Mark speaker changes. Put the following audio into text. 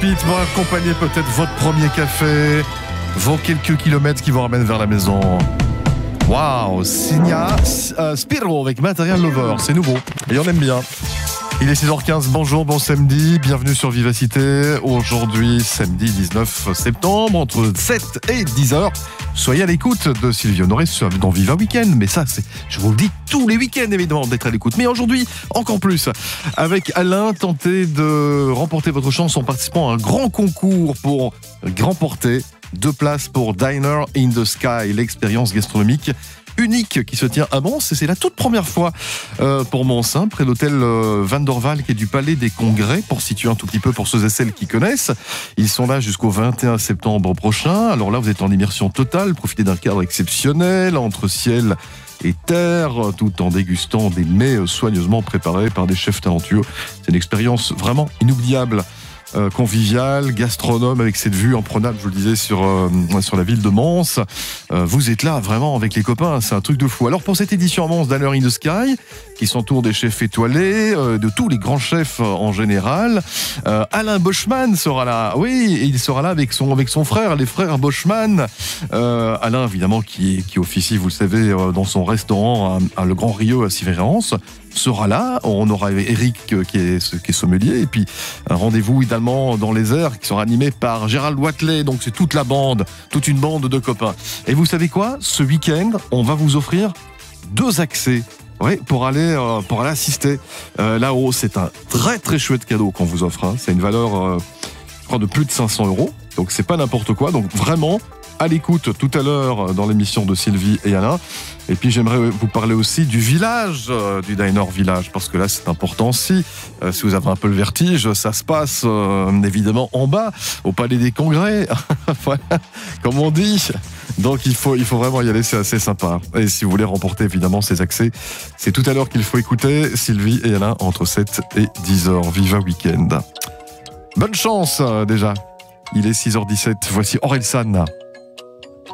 Speaker 1: pépites vont accompagner peut-être votre premier café, vos quelques kilomètres qui vous ramènent vers la maison. Waouh, Signa Spiro avec Material Lover, c'est nouveau et on aime bien. Il est 6h15, bonjour, bon samedi, bienvenue sur Vivacité. Aujourd'hui, samedi 19 septembre, entre 7 et 10h. Soyez à l'écoute de Sylvie Honoré dans Viva Weekend. Mais ça, je vous le dis tous les week-ends, évidemment, d'être à l'écoute. Mais aujourd'hui, encore plus. Avec Alain, tentez de remporter votre chance en participant à un grand concours pour remporter 2 places pour Diner in the Sky, l'expérience gastronomique unique qui se tient à Mons, et c'est la toute première fois pour Mons, près de l'hôtel Van der Waal qui est du Palais des Congrès, pour situer un tout petit peu pour ceux et celles qui connaissent. Ils sont là jusqu'au 21 septembre prochain. Alors là, vous êtes en immersion totale, profitez d'un cadre exceptionnel entre ciel et terre, tout en dégustant des mets soigneusement préparés par des chefs talentueux. C'est une expérience vraiment inoubliable. Convivial, gastronome avec cette vue imprenable, je vous le disais, sur la ville de Mons. Vous êtes là vraiment avec les copains, c'est un truc de fou. Alors pour cette édition à Mons, Diner in the Sky, qui s'entoure des chefs étoilés, de tous les grands chefs en général, Alain Boschman sera là. Oui, et il sera là avec son frère, les frères Boschman. Alain, évidemment, qui officie, vous le savez, dans son restaurant à Le Grand Rieu à Sivérance, sera là. On aura Eric qui est sommelier, et puis un rendez-vous également dans les airs qui sera animé par Gérald Watley. Donc c'est toute une bande de copains. Et vous savez quoi ? Ce week-end, on va vous offrir 2 accès. Oui, pour aller assister là-haut. C'est un très très chouette cadeau qu'on vous offre. C'est une valeur, je crois, de plus de 500 €. Donc c'est pas n'importe quoi. Donc vraiment, à l'écoute tout à l'heure dans l'émission de Sylvie et Alain. Et puis j'aimerais vous parler aussi du village, du Diner Village, parce que là c'est important aussi. Si vous avez un peu le vertige, ça se passe évidemment en bas, au Palais des Congrès, voilà, comme on dit. Donc il faut vraiment y aller, c'est assez sympa. Et si vous voulez remporter évidemment ces accès, c'est tout à l'heure qu'il faut écouter Sylvie et Alain entre 7 et 10h. Viva Weekend. Bonne chance déjà. Il est 6h17, voici Orelsan.